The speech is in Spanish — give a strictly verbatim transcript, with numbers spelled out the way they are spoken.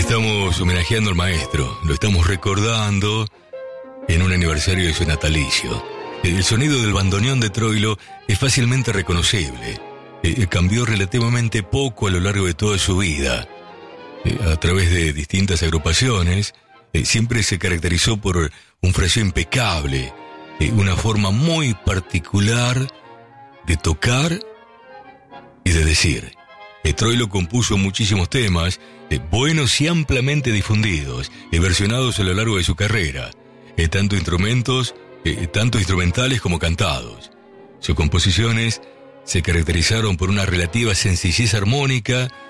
Estamos homenajeando al maestro, lo estamos recordando en un aniversario de su natalicio. El sonido del bandoneón de Troilo es fácilmente reconocible. Eh, cambió relativamente poco a lo largo de toda su vida. Eh, a través de distintas agrupaciones, eh, siempre se caracterizó por un fraseo impecable, eh, una forma muy particular de tocar y de decir. Eh, Troilo compuso muchísimos temas, eh, buenos y ampliamente difundidos, eh, versionados a lo largo de su carrera, eh, tanto instrumentos, eh, tanto instrumentales como cantados. Sus composiciones se caracterizaron por una relativa sencillez armónica